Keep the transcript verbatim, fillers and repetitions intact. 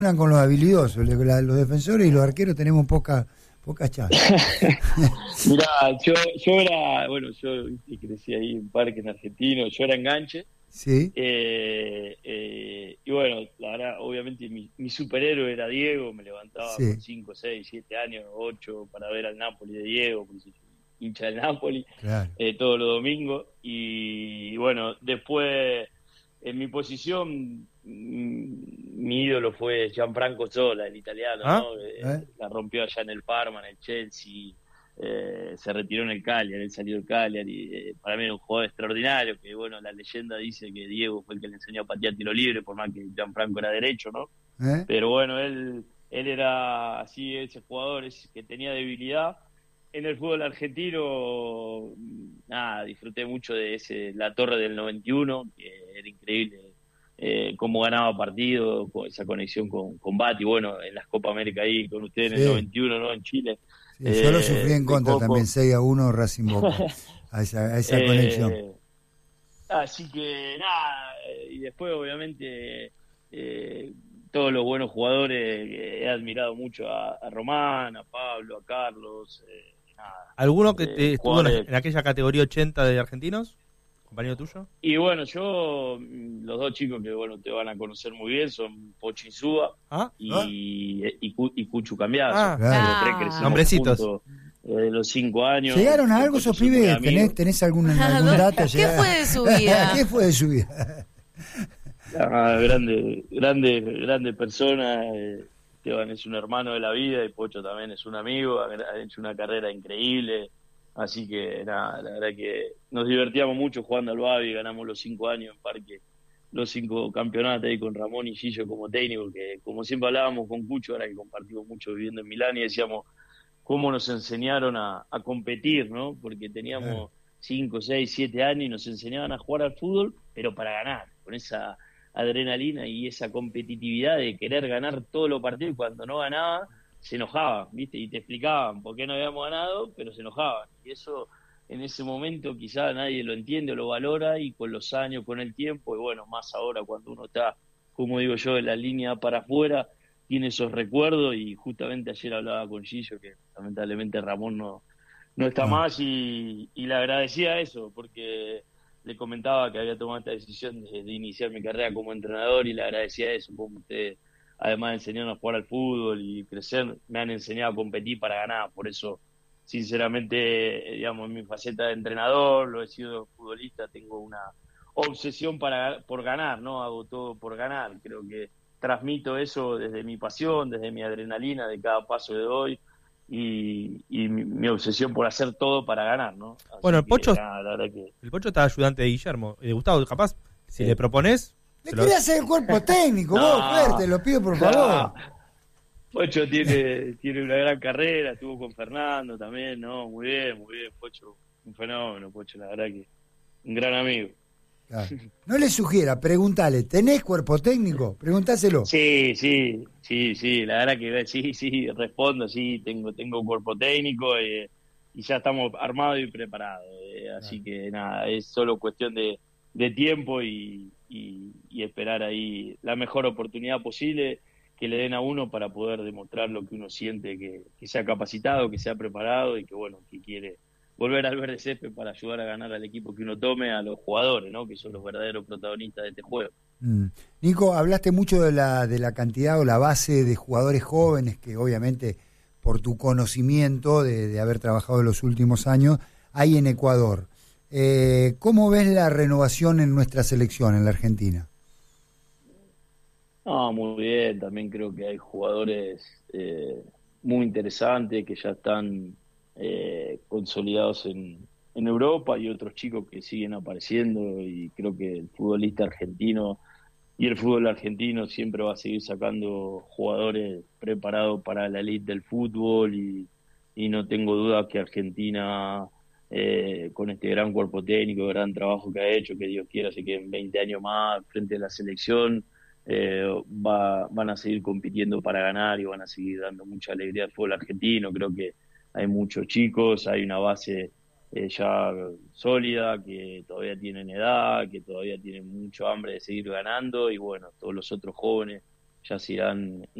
con los habilidosos, la- los defensores y los arqueros tenemos poca poca chance. Mirá, yo, yo era, bueno, yo viste, crecí ahí en Parque en Argentino, yo era enganche, Sí, eh, eh, y bueno, la verdad, obviamente mi, mi superhéroe era Diego, me levantaba con sí, cinco seis siete años, ocho para ver al Napoli de Diego, porque soy hincha del Napoli, claro. eh, todos los domingos, y, bueno, después en mi posición, mm, mi ídolo fue Gianfranco Zola, el italiano, ¿Ah? ¿no? Eh, ¿Eh? la rompió allá en el Parma, en el Chelsea, eh, se retiró en el Cagliari, él salió del Cagliari, eh, para mí era un jugador extraordinario, que bueno, la leyenda dice que Diego fue el que le enseñó a patear tiro libre, por más que Gianfranco era derecho, ¿no? ¿Eh? Pero bueno, él, él era así, ese jugador es, que tenía debilidad. En el fútbol argentino, nada, disfruté mucho de ese La Torre del noventa y uno, que era increíble eh, cómo ganaba partido, con esa conexión con, con Bati, bueno, en las Copa América ahí con usted en el Sí, noventa y uno, ¿no? En Chile, sí, yo lo sufrí eh, en de contra también, Coco. seis a uno Racing Boca, a esa, a esa conexión. Eh, Así que nada, eh, y después obviamente eh, todos los buenos jugadores, eh, he admirado mucho a, a Román, a Pablo, a Carlos, eh, nada, ¿Alguno que eh, te estuvo en, jugadores. en aquella categoría ochenta de argentinos? ¿Compañero tuyo? Y bueno, yo, mm, los dos chicos que bueno te van a conocer muy bien son Pocho Insúa ¿Ah? ¿Ah? y, y, Cu- y Cucho Cambiazo. Ah, Claro. Los tres Ah, crecimos nombrecitos. juntos eh, de los cinco años. ¿Llegaron a Con algo Pocho esos soy muy pibes? amigo. ¿Tenés, tenés algún, algún dato? ¿Qué fue de su vida? ¿Qué fue de su vida? Ah, grande, grande, grande persona. eh, Esteban es un hermano de la vida y Pocho también es un amigo. Ha, ha hecho una carrera increíble. Así que nada, la verdad que nos divertíamos mucho jugando al Babi. Ganamos los cinco años en Parque, los cinco campeonatos ahí con Ramón y Gillo como técnico. Que como siempre hablábamos con Cucho, ahora que compartimos mucho viviendo en Milán, y decíamos cómo nos enseñaron a, a competir, ¿no? Porque Claro. teníamos cinco, seis, siete años y nos enseñaban a jugar al fútbol, pero para ganar, con esa adrenalina y esa competitividad de querer ganar todos los partidos, y cuando no ganaba se enojaban, ¿viste? Y te explicaban por qué no habíamos ganado, pero se enojaban. Y eso en ese momento quizá nadie lo entiende o lo valora, y con los años, con el tiempo, y bueno, más ahora cuando uno está, como digo yo, en la línea para afuera, tiene esos recuerdos. Y justamente ayer hablaba con Gillo, que lamentablemente Ramón no, no está No. más, y, y le agradecía eso, porque le comentaba que había tomado esta decisión de, de iniciar mi carrera como entrenador, y le agradecía eso, como ustedes, además de enseñarnos a jugar al fútbol y crecer, me han enseñado a competir para ganar. Por eso, sinceramente, eh, digamos, en mi faceta de entrenador, lo he sido futbolista, tengo una obsesión para, por ganar, ¿no? Hago todo por ganar. Creo que transmito eso desde mi pasión, desde mi adrenalina de cada paso que doy, y, y mi, mi obsesión por hacer todo para ganar, ¿no? Así Bueno, el que, Pocho, nada, la verdad que... el Pocho está ayudante de Guillermo. Eh, Gustavo, capaz, si Sí. le propones... Le se lo- quería hacer el cuerpo técnico, vos, No, fuerte, lo pido por favor. no. Pocho tiene, tiene una gran carrera, estuvo con Fernando también, ¿no? Muy bien, muy bien, Pocho, un fenómeno, Pocho, la verdad que un gran amigo. Claro. No le sugiera, pregúntale, ¿tenés cuerpo técnico? Preguntáselo. Sí, sí, sí, sí, la verdad que sí, sí, respondo, sí, tengo, tengo cuerpo técnico, eh, y ya estamos armados y preparados, eh, así que nada, es solo cuestión de, de tiempo, y, y, y esperar ahí la mejor oportunidad posible que le den a uno para poder demostrar lo que uno siente, que, que se ha capacitado, que se ha preparado, y que bueno, que quiere volver al verde césped para ayudar a ganar al equipo que uno tome, a los jugadores, ¿no? Que son los verdaderos protagonistas de este juego. Mm. Nico, hablaste mucho de la, de la cantidad o la base de jugadores jóvenes que obviamente por tu conocimiento de, de haber trabajado en los últimos años hay en Ecuador. Eh, ¿Cómo ves la renovación en nuestra selección, en la Argentina? No, muy bien, también creo que hay jugadores eh, muy interesantes que ya están eh, consolidados en, en Europa, y otros chicos que siguen apareciendo, y creo que el futbolista argentino y el fútbol argentino siempre va a seguir sacando jugadores preparados para la elite del fútbol, y, y no tengo duda que Argentina, eh, con este gran cuerpo técnico, gran trabajo que ha hecho, que Dios quiera se queden veinte años más frente a la selección, eh, va, van a seguir compitiendo para ganar, y van a seguir dando mucha alegría al fútbol argentino. Creo que hay muchos chicos, hay una base eh, ya sólida, que todavía tienen edad, que todavía tienen mucho hambre de seguir ganando, y bueno, todos los otros jóvenes ya se irán